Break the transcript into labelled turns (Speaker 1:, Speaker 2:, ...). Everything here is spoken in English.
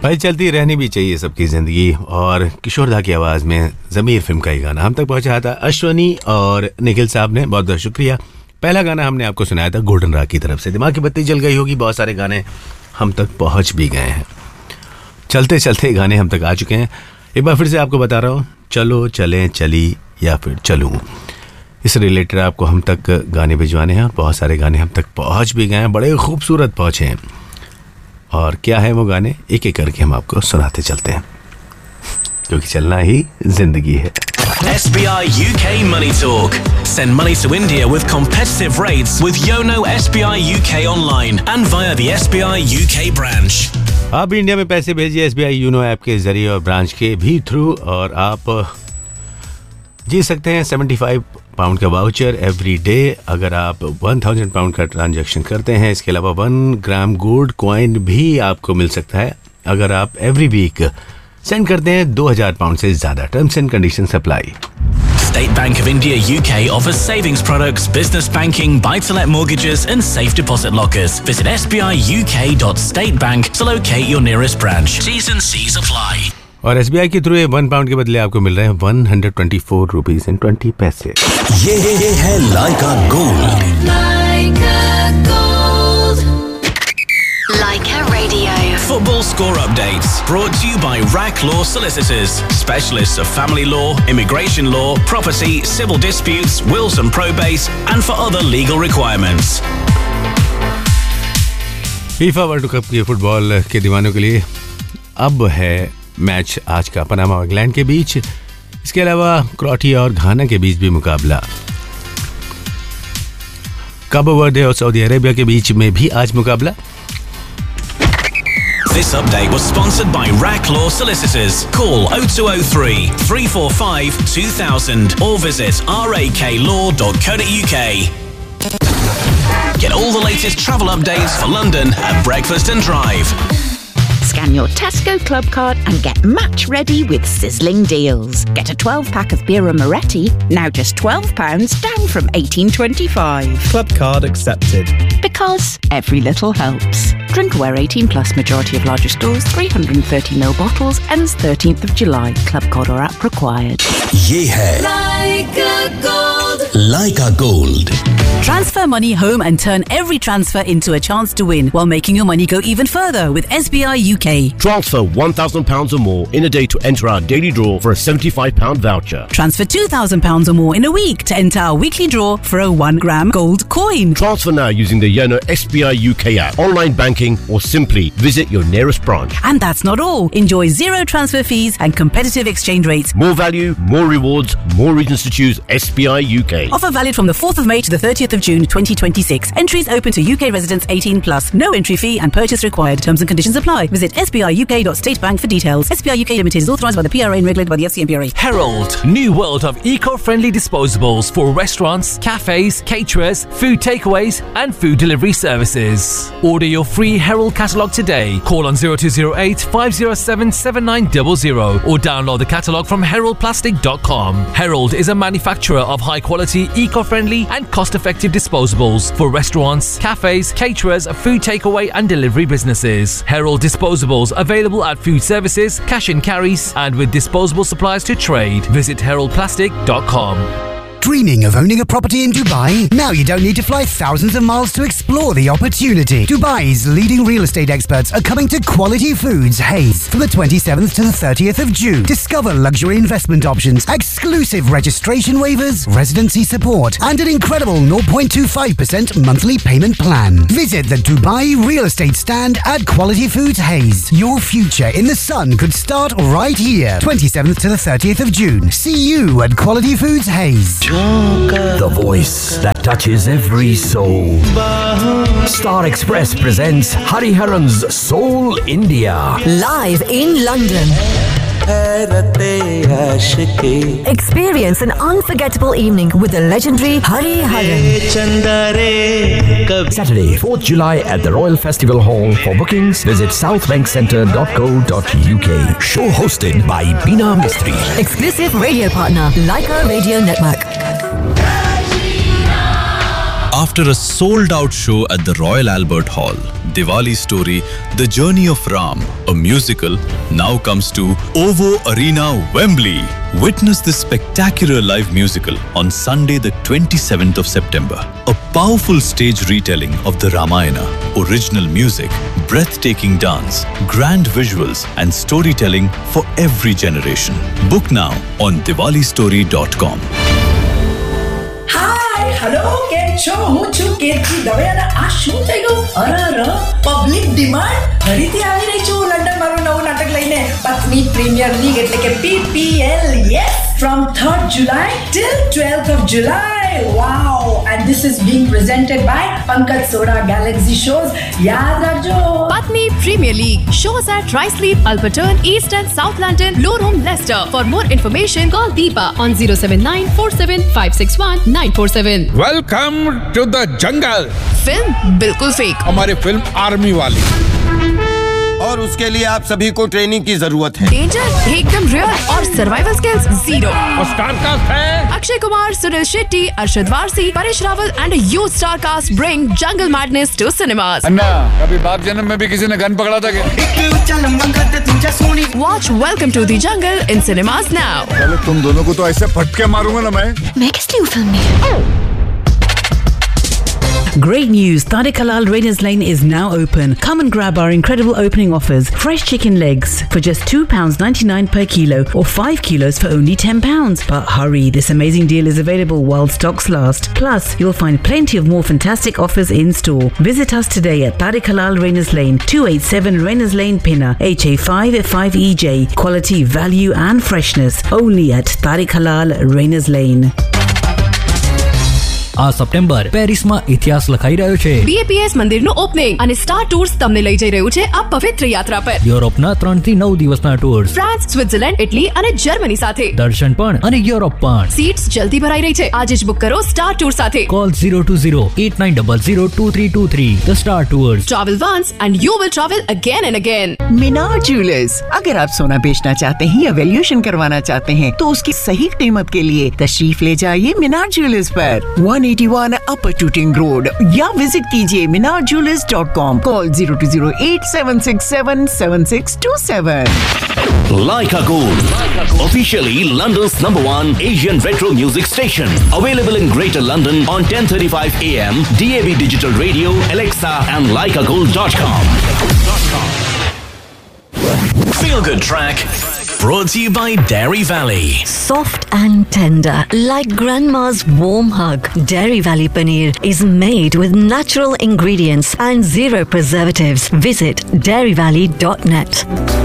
Speaker 1: भाई चलती रहनी भी चाहिए सबकी जिंदगी। और किशोर दा की आवाज़ में ज़मीर फिल्म का ही गाना हम तक पहुंचा था अश्वनी और निखिल साहब ने, बहुत बहुत शुक्रिया। पहला गाना हमने आपको सुनाया था गोल्डन राग की तरफ से। दिमाग की बत्ती जल गई होगी, बहुत सारे गाने हम तक पहुंच भी गए हैं, चलते चलते गाने हम तक आ चुके हैं। एक बार फिर से आपको बता रहा हूँ, चलो चलें चली या फिर चलूँ, इस रिलेटेड आपको हम तक गाने भिजवाने हैं और बहुत सारे गाने हम तक पहुंच भी गए हैं, बड़े खूबसूरत पहुंचे हैं। और क्या है वो गाने, एक एक करके हम आपको सुनाते चलते हैं, क्योंकि चलना ही जिंदगी है।
Speaker 2: SBI UK Money Talk. Send money to India with competitive rates with Yono SBI UK online and via the SBI UK branch.
Speaker 1: आप इंडिया में पैसे भेजिए SBI यूनो ऐप के जरिए और ब्रांच के भी थ्रू, और आप जीत सकते हैं 75 पाउंड का वाउचर एवरी डे अगर आप 1000 पाउंड का ट्रांजैक्शन करते हैं। इसके अलावा 1 ग्राम गोल्ड कॉइन भी आपको मिल सकता है अगर आप एवरी वीक सेंड करते हैं 2000 पाउंड से ज्यादा। Terms and conditions apply.
Speaker 2: State Bank of India UK offers savings products, business banking, buy-to-let mortgages and safe deposit lockers. Visit sbiuk.statebank to locate your nearest branch. T's and C's apply.
Speaker 1: और SBI के through 1 pound के बदले आपको मिल रहे हैं 124 rupees and 20 पैसे।
Speaker 2: ये है लाइका gold.
Speaker 3: Leica Radio.
Speaker 2: Football score updates brought to you by Rack Law Solicitors, specialists of family law, immigration law, property, civil disputes, wills and probates, and for other legal requirements.
Speaker 1: FIFA world cup के football के दीवानों के लिए अब है match आज का Panama और इंग्लैंड के बीच। इसके अलावा क्रोएशिया और घाना के बीच भी मुकाबला। काबो वर्दे और सऊदी अरेबिया के बीच में भी आज मुकाबला।
Speaker 2: This update was sponsored by Rack Law Solicitors. Call 0203 345 2000 or visit raklaw.co.uk. Get all the latest travel updates for London at Breakfast and Drive.
Speaker 4: Scan your Tesco Club card and get match ready with sizzling deals. Get a 12-pack of Birra Moretti, now just £12, down from $18.25.
Speaker 5: Club card accepted.
Speaker 4: Because every little helps. Drink aware 18 plus, majority of larger stores, 330ml bottles, ends 13th of July. Club card or app required.
Speaker 2: ये है Leica Gold.
Speaker 6: Transfer money home and turn every transfer into a chance to win while making your money go even further with SBI UK.
Speaker 7: Transfer £1,000 or more in a day to enter our daily draw for a £75 voucher.
Speaker 6: Transfer £2,000 or more in a week to enter our weekly draw for a 1 gram gold coin.
Speaker 7: Transfer now using the Yono SBI UK app, online banking, or simply visit your nearest branch.
Speaker 6: And that's not all. Enjoy 0 transfer fees and competitive exchange rates.
Speaker 7: More value, more rewards, more reasons to choose SBI UK.
Speaker 6: Offer valid from the 4th of May to the 30th of June 2026. Entries open to UK residents 18 plus. No entry fee and purchase required. Terms and conditions apply. Visit sbiuk.statebank for details. SBI UK Limited is authorised by the PRA and regulated by the FCMPRA.
Speaker 8: Herald, new world of eco-friendly disposables for restaurants, cafes, caterers, food takeaways and food delivery services. Order your free Herald catalogue today. Call on 0208 507 7900 or download the catalogue from heraldplastic.com. Herald is a manufacturer of high-quality, eco-friendly and cost-effective disposables for restaurants, cafes, caterers, food takeaway and delivery businesses. Herald disposables available at food services, cash and carries and with disposable supplies to trade. Visit heraldplastic.com.
Speaker 9: Dreaming of owning a property in Dubai? Now you don't need to fly thousands of miles to explore the opportunity. Dubai's leading real estate experts are coming to Quality Foods Hayes from the 27th to the 30th of June. Discover luxury investment options, exclusive registration waivers, residency support, and an incredible 0.25% monthly payment plan. Visit the Dubai real estate stand at Quality Foods Hayes. Your future in the sun could start right here. 27th to the 30th of June. See you at Quality Foods Hayes.
Speaker 10: The voice that touches every soul. Star Express presents Hariharan's Soul India.
Speaker 11: Live in London. Experience an unforgettable evening with the legendary Hariharan.
Speaker 10: Saturday, 4th July at the Royal Festival Hall. For bookings, visit southbankcenter.co.uk. Show hosted by Beena Mistry.
Speaker 11: Exclusive radio partner, Leica Radio Network.
Speaker 12: After a sold-out show at the Royal Albert Hall,
Speaker 3: Diwali story, The Journey of Ram, a musical, now comes to OVO Arena, Wembley. Witness this spectacular live musical on Sunday the 27th of September. A powerful stage retelling of the Ramayana, original music, breathtaking dance, grand visuals and storytelling for every generation. Book now on diwalistory.com.
Speaker 5: Hi, hello, કેમ છો? હું છું કેતકી દવે અને આ શું થઈ ગયું? અરે પબ્લિક ડિમાન્ડ ફરીથી આવી રહી છું લંડન મારું નવું નાટક લઈને પત્ની પ્રીમિયર લીગ એટલે કે PPL. Yes, from 3rd July till 12th of July. Wow, and this is being presented by Pankaj Soda Galaxy Shows. याद रखो.
Speaker 12: Patni Premier League shows at Ruislip, Alperton, East and South London, Lorem, Leicester. For more information, call Deepa on 07947561947.
Speaker 13: Welcome to the jungle.
Speaker 12: Film बिल्कुल fake.
Speaker 13: हमारी film army वाली.
Speaker 14: और उसके लिए आप सभी को ट्रेनिंग की जरूरत है.
Speaker 12: डेंजर एकदम रियल और सर्वाइवल स्किल्स जीरो.
Speaker 13: और स्टार कास्ट है
Speaker 12: Akshay Kumar, Sunil Shetty, Arshad Warsi, Paresh Rawal and a huge star cast bring jungle madness to cinemas.
Speaker 13: अन्ना, कभी बाप जन्म में भी किसी ने गन पकड़ा था क्या?
Speaker 12: Watch Welcome to the Jungle in cinemas now.
Speaker 13: चलो तुम दोनों को तो ऐसे फटके मारूंगा ना मैं
Speaker 12: किस लिए फिल्म में?
Speaker 6: Great news! Tariq Halal Rainers Lane is now open. Come and grab our incredible opening offers. Fresh chicken legs for just £2.99 per kilo or 5 kilos for only £10. But hurry, this amazing deal is available while stocks last. Plus, you'll find plenty of more fantastic offers in store. Visit us today at Tariq Halal Rainers Lane, 287 Rainers Lane, Pinner, HA5 5EJ. Quality, value and freshness only at Tariq Halal Rainers Lane.
Speaker 15: આ September પેરિસમાં ઇતિહાસ લખાઈ રહ્યો છે.
Speaker 12: BAPS મંદિરનું opening અને star tours તમને લઈ જઈ રહ્યું છે આ પવિત્ર યાત્રા પર.
Speaker 15: યુરોપના 3 થી 9 દિવસના ટૂર્સ.
Speaker 12: ફ્રાન્સ, સ્વિટ્ઝરલેન્ડ, ઇટલી અને જર્મની સાથે.
Speaker 15: દર્શન પણ અને યુરોપ પણ.
Speaker 12: સીટ્સ જલ્દી ભરાઈ રહી છે. આજે જ બુક કરો સ્ટાર ટૂર સાથે.
Speaker 15: Call 020-8900-2323. The Star Tours.
Speaker 12: Travel once and you will travel again and again.
Speaker 16: Minar jewellers. अगर आप सोना बेचना चाहते हैं या वैल्यूएशन करवाना चाहते हैं तो उसकी सही कीमत के लिए तशरीफ ले जाइए मीनार ज्वेलर्स पर 181 अपर टूटिंग रोड या विजिट कीजिए minarjewelers.com. Call 0208-767-7627.
Speaker 17: Leica Gold, officially London's #1 Asian retro music station. Available in Greater London on 10:35 AM, DAB Digital Radio, Alexa and leicagold.com.
Speaker 2: Feel Good Track, brought to you by Dairy Valley.
Speaker 11: Soft and tender, like grandma's warm hug. Dairy Valley Paneer is made with natural ingredients and zero preservatives. Visit dairyvalley.net.